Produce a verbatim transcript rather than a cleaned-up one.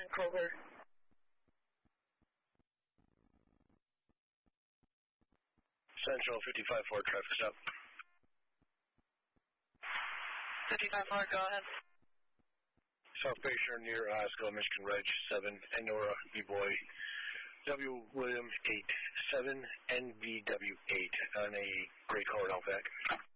seven, Kroger. Central fifty-five four, traffic stop. fifty-five four, go ahead. South Bayshore near Osco, Michigan Reg seven, Endora, B-Boy, W William eight, seven, N B W eight on a gray colored Outback.